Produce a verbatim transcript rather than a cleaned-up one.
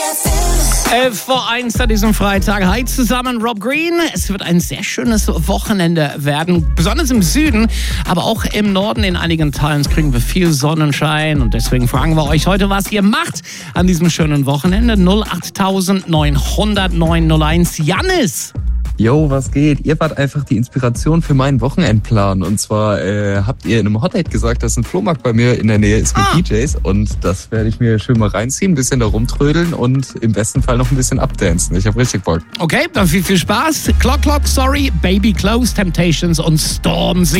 elf vor eins an diesem Freitag. Hi zusammen, Rob Green. Es wird ein sehr schönes Wochenende werden, besonders im Süden, aber auch im Norden in einigen Teilen kriegen wir viel Sonnenschein und deswegen fragen wir euch heute, was ihr macht an diesem schönen Wochenende. null acht neun null null neun null eins. Jannis! Yo, was geht? Ihr wart einfach die Inspiration für meinen Wochenendplan. Und zwar äh, habt ihr in einem Hot Date gesagt, dass ein Flohmarkt bei mir in der Nähe ist mit ah. D Js. Und das werde ich mir schön mal reinziehen, ein bisschen da rumtrödeln und im besten Fall noch ein bisschen abdancen. Ich habe richtig Bock. Okay, dann viel, viel Spaß. Clock Clock, sorry, Baby Close, Temptations und Stormzy.